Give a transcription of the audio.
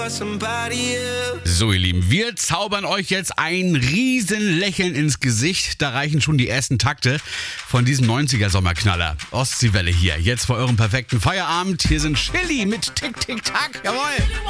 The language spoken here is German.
So, ihr Lieben, wir zaubern euch jetzt ein Riesenlächeln ins Gesicht. Da reichen schon die ersten Takte von diesem 90er-Sommerknaller. Ostseewelle hier, jetzt vor eurem perfekten Feierabend. Hier sind Chili mit Tick, Tick, Tack. Jawohl.